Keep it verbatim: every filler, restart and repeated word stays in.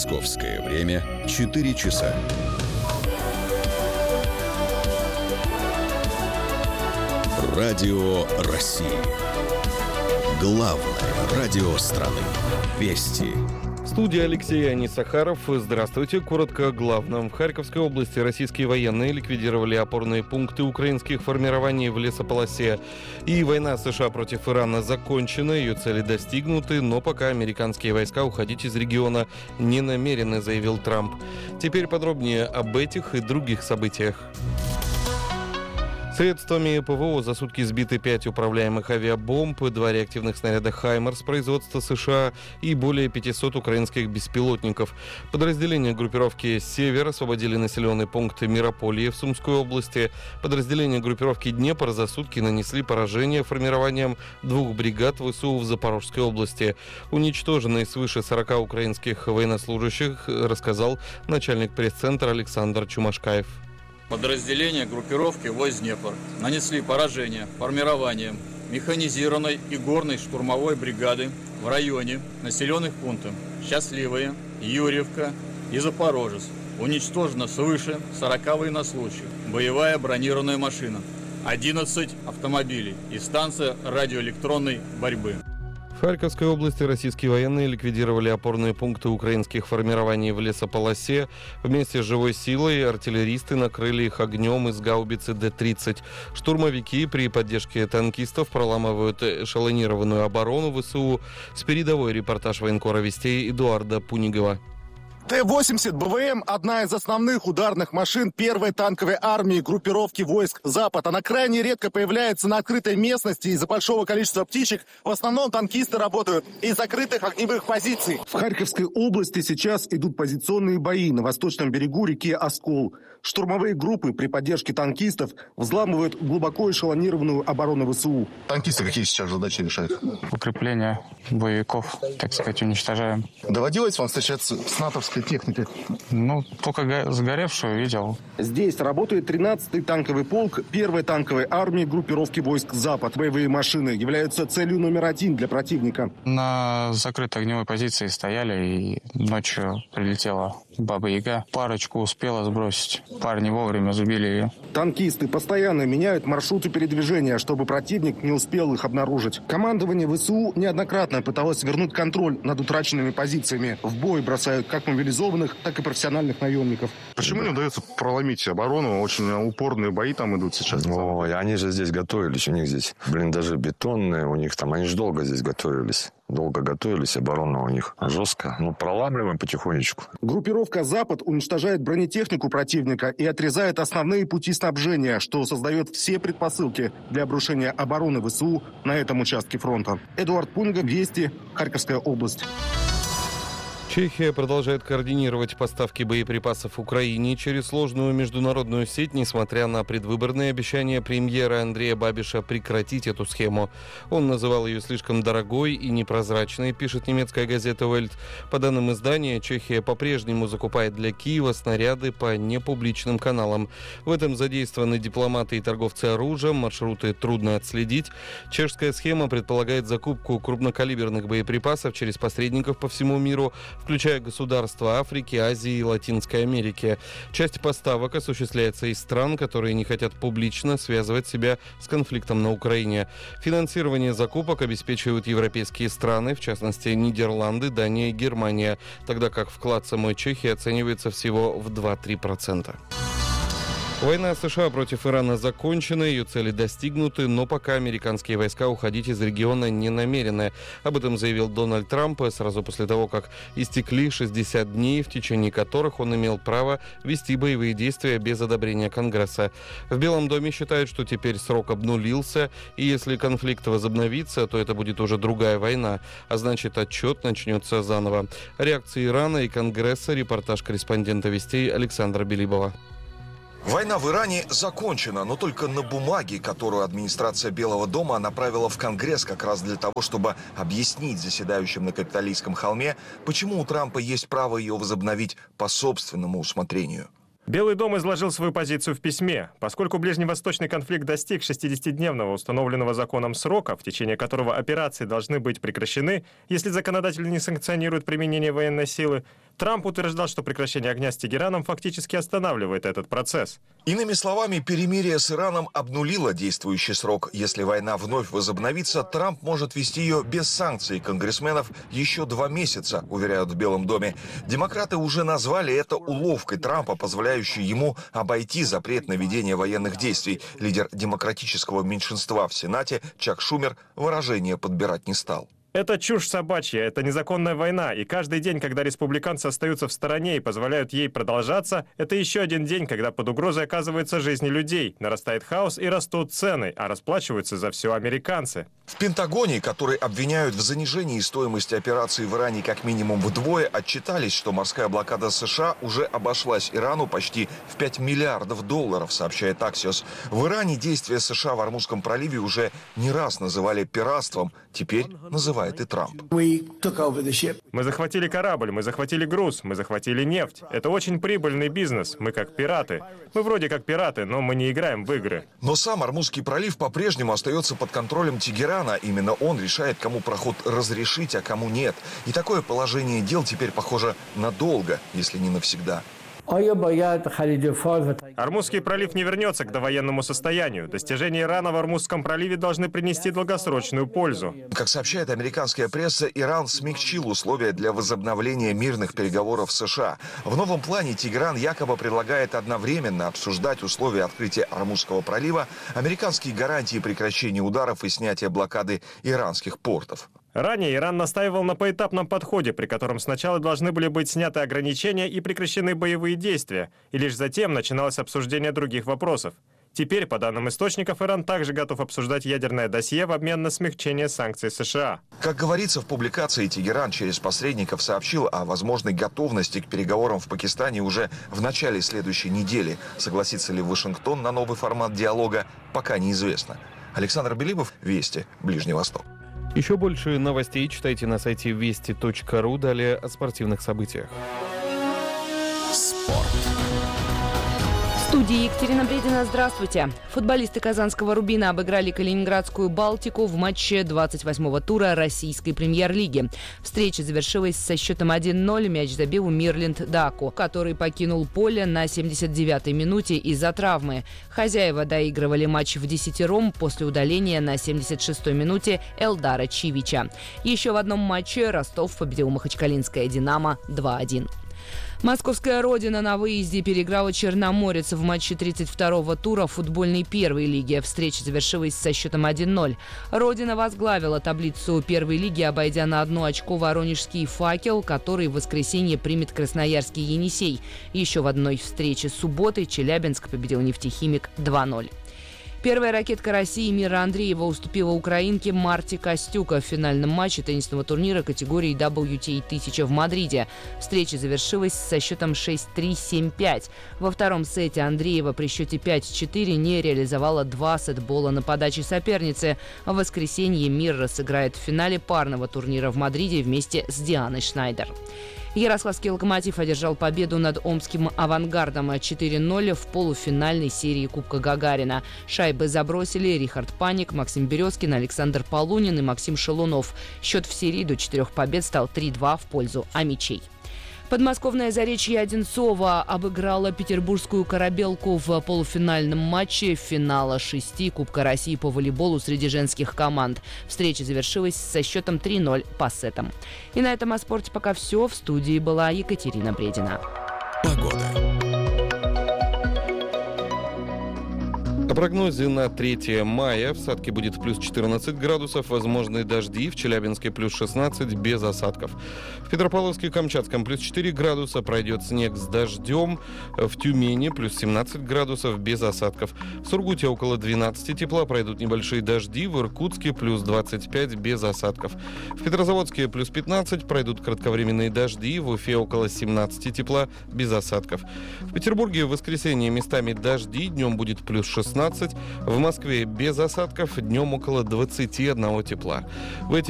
Московское время четыре часа. Радио России. Главное радио страны. Вести. Студия Алексей Анисахаров. Здравствуйте. Коротко о главном. В Харьковской области российские военные ликвидировали опорные пункты украинских формирований в лесополосе. И война США против Ирана закончена, ее цели достигнуты, но пока американские войска уходить из региона не намерены, заявил Трамп. Теперь подробнее об этих и других событиях. Средствами ПВО за сутки сбиты пять управляемых авиабомб, два реактивных снаряда «Хаймарс» производства США и более пятисот украинских беспилотников. Подразделения группировки «Север» освободили населенный пункт Мирополье в Сумской области. Подразделения группировки «Днепр» за сутки нанесли поражение формированием двух бригад ВСУ в Запорожской области. Уничтожены свыше сорока украинских военнослужащих, рассказал начальник пресс-центра Александр Чумашкаев. Подразделения группировки войск Днепр нанесли поражение формированием механизированной и горной штурмовой бригады в районе населенных пунктов Счастливые, Юрьевка и Запорожец. Уничтожено свыше сорока военнослужащих, боевая бронированная машина, одиннадцать автомобилей и станция радиоэлектронной борьбы. В Харьковской области российские военные ликвидировали опорные пункты украинских формирований в лесополосе. Вместе с живой силой артиллеристы накрыли их огнем из гаубицы Д тридцать. Штурмовики при поддержке танкистов проламывают эшелонированную оборону ВСУ. С передовой репортаж военкора Вестей Эдуарда Пунигова. Т восемьдесят Б В М – одна из основных ударных машин первой танковой армии группировки войск «Запад». Она крайне редко появляется на открытой местности из-за большого количества птичек. В основном танкисты работают из закрытых огневых позиций. В Харьковской области сейчас идут позиционные бои на восточном берегу реки Оскол. Штурмовые группы при поддержке танкистов взламывают глубоко эшелонированную оборону ВСУ. Танкисты какие сейчас задачи решают? Укрепление боевиков, так сказать, уничтожаем. Доводилось вам встречаться с натовской техникой? Ну, только сгоревшую видел. Здесь работает тринадцатый танковый полк первой танковой армии группировки войск «Запад». Боевые машины являются целью номер один для противника. На закрытой огневой позиции стояли, и ночью прилетела Баба-Яга. Парочку успела сбросить. Парни вовремя забили ее. Танкисты постоянно меняют маршруты передвижения, чтобы противник не успел их обнаружить. Командование ВСУ неоднократно пыталось вернуть контроль над утраченными позициями. В бой бросают как мобилизованных, так и профессиональных наемников. Почему не удается проломить оборону? Очень упорные бои там идут сейчас. Ой, они же здесь готовились. У них здесь блиндажи бетонные. У них там, они же долго здесь готовились. Долго готовились, оборона у них жестко. Ну, проламливаем потихонечку. Группировка «Запад» уничтожает бронетехнику противника и отрезает основные пути снабжения, что создает все предпосылки для обрушения обороны ВСУ на этом участке фронта. Эдуард Пунга, Вести, Харьковская область. Чехия продолжает координировать поставки боеприпасов Украине через сложную международную сеть, несмотря на предвыборные обещания премьера Андрея Бабиша прекратить эту схему. Он называл ее слишком дорогой и непрозрачной, пишет немецкая газета «Вельт». По данным издания, Чехия по-прежнему закупает для Киева снаряды по непубличным каналам. В этом задействованы дипломаты и торговцы оружием, маршруты трудно отследить. Чешская схема предполагает закупку крупнокалиберных боеприпасов через посредников по всему миру, включая государства Африки, Азии и Латинской Америки. Часть поставок осуществляется из стран, которые не хотят публично связывать себя с конфликтом на Украине. Финансирование закупок обеспечивают европейские страны, в частности Нидерланды, Дания и Германия, тогда как вклад самой Чехии оценивается всего в два-три процента. Война США против Ирана закончена, ее цели достигнуты, но пока американские войска уходить из региона не намерены. Об этом заявил Дональд Трамп сразу после того, как истекли шестьдесят дней, в течение которых он имел право вести боевые действия без одобрения Конгресса. В Белом доме считают, что теперь срок обнулился, и если конфликт возобновится, то это будет уже другая война, а значит, отчет начнется заново. Реакции Ирана и Конгресса, репортаж корреспондента Вестей Александра Белибова. Война в Иране закончена, но только на бумаге, которую администрация Белого дома направила в Конгресс как раз для того, чтобы объяснить заседающим на Капитолийском холме, почему у Трампа есть право ее возобновить по собственному усмотрению. Белый дом изложил свою позицию в письме. Поскольку ближневосточный конфликт достиг шестидесятидневного установленного законом срока, в течение которого операции должны быть прекращены, если законодатель не санкционирует применение военной силы, Трамп утверждал, что прекращение огня с Тегераном фактически останавливает этот процесс. Иными словами, перемирие с Ираном обнулило действующий срок. Если война вновь возобновится, Трамп может вести ее без санкций конгрессменов еще два месяца, уверяют в Белом доме. Демократы уже назвали это уловкой Трампа, позволяющей ему обойти запрет на ведение военных действий. Лидер демократического меньшинства в Сенате Чак Шумер выражение подбирать не стал. Это чушь собачья, это незаконная война, и каждый день, когда республиканцы остаются в стороне и позволяют ей продолжаться, это еще один день, когда под угрозой оказываются жизни людей, нарастает хаос и растут цены, а расплачиваются за все американцы. В Пентагоне, который обвиняют в занижении стоимости операции в Иране как минимум вдвое, отчитались, что морская блокада США уже обошлась Ирану почти в пять миллиардов долларов, сообщает Axios. В Иране действия США в Ормузском проливе уже не раз называли пиратством, теперь называют и Трамп. Мы захватили корабль, мы захватили груз, мы захватили нефть. Это очень прибыльный бизнес. Мы как пираты. Мы вроде как пираты, но мы не играем в игры. Но сам Ормузский пролив по-прежнему остается под контролем Тегерана. Именно он решает, кому проход разрешить, а кому нет. И такое положение дел теперь похоже надолго, если не навсегда. Ормузский пролив не вернется к довоенному состоянию. Достижения Ирана в Ормузском проливе должны принести долгосрочную пользу. Как сообщает американская пресса, Иран смягчил условия для возобновления мирных переговоров с США. В новом плане Тегеран якобы предлагает одновременно обсуждать условия открытия Ормузского пролива, американские гарантии прекращения ударов и снятия блокады иранских портов. Ранее Иран настаивал на поэтапном подходе, при котором сначала должны были быть сняты ограничения и прекращены боевые действия, и лишь затем начиналось обсуждение других вопросов. Теперь, по данным источников, Иран также готов обсуждать ядерное досье в обмен на смягчение санкций США. Как говорится в публикации, Тегеран через посредников сообщил о возможной готовности к переговорам в Пакистане уже в начале следующей недели. Согласится ли Вашингтон на новый формат диалога, пока неизвестно. Александр Белибов, Вести, Ближний Восток. Еще больше новостей читайте на сайте вести точка ру. Далее о спортивных событиях. Спорт. В студии Екатерина Бредина. Здравствуйте. Футболисты казанского «Рубина» обыграли калининградскую «Балтику» в матче двадцать восьмого тура российской премьер-лиги. Встреча завершилась со счетом один ноль. Мяч забил Мирленд Даку, который покинул поле на семьдесят девятой минуте из-за травмы. Хозяева доигрывали матч вдесятером после удаления на семьдесят шестой минуте Элдара Чивича. Еще в одном матче Ростов победил махачкалинское «Динамо» два один. Московская «Родина» на выезде переиграла «Черноморец» в матче тридцать второго тура футбольной первой лиги. Встреча завершилась со счетом один ноль. «Родина» возглавила таблицу первой лиги, обойдя на одно очко воронежский «Факел», который в воскресенье примет красноярский «Енисей». Еще в одной встрече субботы Челябинск победил «Нефтехимик» два ноль. Первая ракетка России Мира Андреева уступила украинке Марте Костюка в финальном матче теннисного турнира категории дабл ю ти эй тысяча в Мадриде. Встреча завершилась со счетом шесть три семь пять. Во втором сете Андреева при счете пять четыре не реализовала два сетбола на подаче соперницы. В воскресенье Мира сыграет в финале парного турнира в Мадриде вместе с Дианой Шнайдер. Ярославский «Локомотив» одержал победу над омским «Авангардом» четыре ноль в полуфинальной серии Кубка Гагарина. Шайбы забросили Рихард Паник, Максим Березкин, Александр Полунин и Максим Шелунов. Счет в серии до четырех побед стал три два в пользу амичей. Подмосковное «Заречье» Одинцово обыграло петербургскую «Корабелку» в полуфинальном матче финала шести Кубка России по волейболу среди женских команд. Встреча завершилась со счетом три ноль по сетам. И на этом о спорте пока все. В студии была Екатерина Бредина. Погода. О прогнозе на третье мая. В Сатке будет плюс четырнадцать градусов, возможны дожди. В Челябинске плюс шестнадцать, без осадков. В Петропавловске-Камчатском плюс четыре градуса, пройдет снег с дождем. В Тюмени плюс семнадцать градусов, без осадков. В Сургуте около двенадцати тепла, пройдут небольшие дожди. В Иркутске плюс двадцать пять, без осадков. В Петрозаводске плюс пятнадцать, пройдут кратковременные дожди. В Уфе около семнадцати тепла, без осадков. В Петербурге в воскресенье местами дожди, днем будет плюс шестнадцать. В Москве без осадков, днем около двадцати одного тепла. В эти